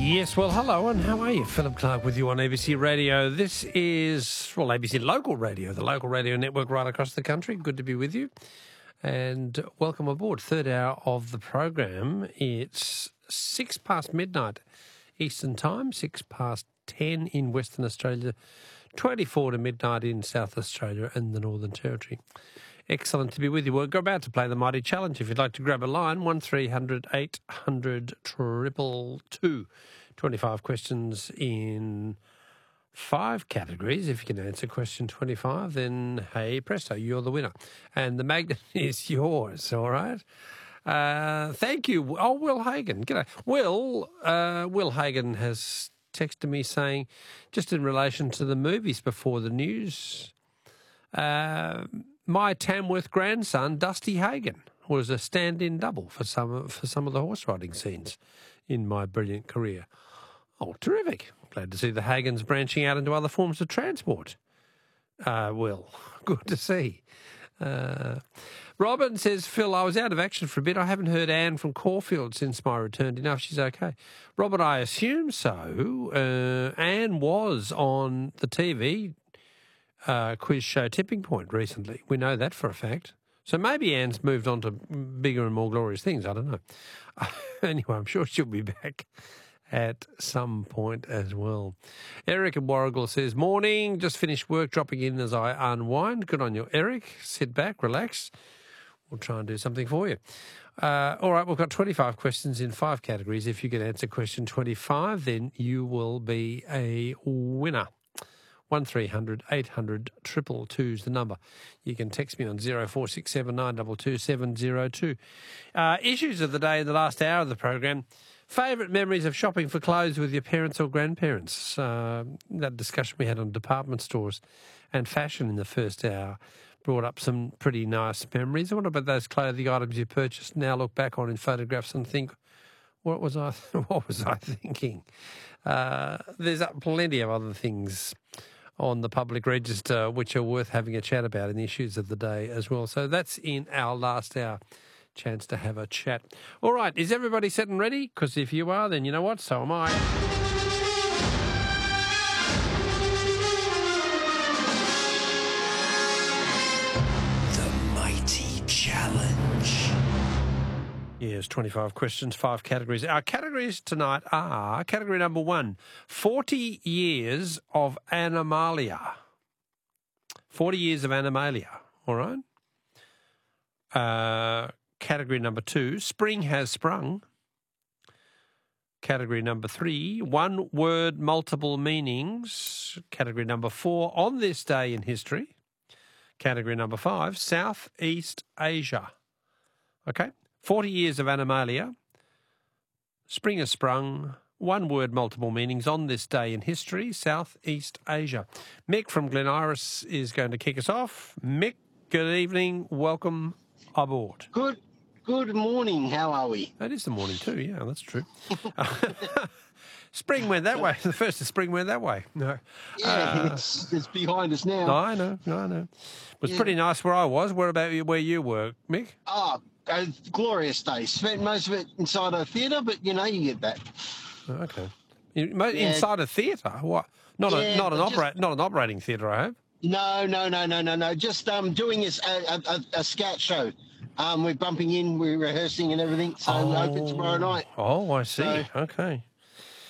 Yes, well, hello, and how are you? Philip Clark with you on ABC Radio. This is, ABC Local Radio, the local radio network right across the country. Good to be with you. And welcome aboard. Third hour of the program. It's 6 past midnight Eastern Time, 6 past 10 in Western Australia, 24 to midnight in South Australia and the Northern Territory. Excellent to be with you. We're about to play the Mighty Challenge. If you'd like to grab a line, 1300 800 222. 25 questions in 5 categories. If you can answer question 25, then hey presto, you're the winner. And the magnet is yours, all right? Thank you. Oh, Will Hagan. G'day. Will Hagan has texted me saying, just in relation to the movies before the news, my Tamworth grandson, Dusty Hagan, was a stand-in double for some of the horse riding scenes in my brilliant career. Oh, terrific. Glad to see the Hagans branching out into other forms of transport. Will, good to see. Robin says, Phil, I was out of action for a bit. I haven't heard Anne from Caulfield since my return. Do you know if she's okay? Robert, I assume so. Anne was on the TV quiz show Tipping Point recently. We know that for a fact. So maybe Anne's moved on to bigger and more glorious things. I don't know. Anyway, I'm sure she'll be back at some point as well. Eric in Warrigal says, morning, just finished work, dropping in as I unwind. Good on you, Eric. Sit back, relax. We'll try and do something for you. All right, we've got 25 questions in 5 categories. If you can answer question 25, then you will be a winner. 1300 800 222 is the number. You can text me on 0467 922 702. Issues of the day in the last hour of the program. Favourite memories of shopping for clothes with your parents or grandparents? That discussion we had on department stores and fashion in the first hour brought up some pretty nice memories. What about those clothing items you purchased now look back on in photographs and think, what was I thinking? There's plenty of other things on the public register which are worth having a chat about in the issues of the day as well. So that's in our last hour. Chance to have a chat. All right, is everybody set and ready? Because if you are, then you know what, so am I. The Mighty Challenge. Yes, 25 questions, 5 categories. Our categories tonight are category number 1, 40 years of Animalia. 40 years of Animalia, all right? Category number 2, spring has sprung. Category number 3, one word, multiple meanings. Category number 4, on this day in history. Category number 5, Southeast Asia. Okay, 40 years of Animalia. Spring has sprung. One word, multiple meanings. On this day in history, Southeast Asia. Mick from Glen Iris is going to kick us off. Mick, good evening. Welcome aboard. Good morning. How are we? That is the morning too. Yeah, that's true. Spring went that way. The first of spring went that way. No. Yeah, it's behind us now. I know. It was pretty nice where I was. Where about you, where you were, Mick? Oh, a glorious day. Spent most of it inside a theatre, but you get that. Okay. Inside a theatre? What? Not an operating theatre, I hope. No. Just doing a scout show. We're bumping in, we're rehearsing and everything. So open tomorrow night. Oh, I see. So, okay.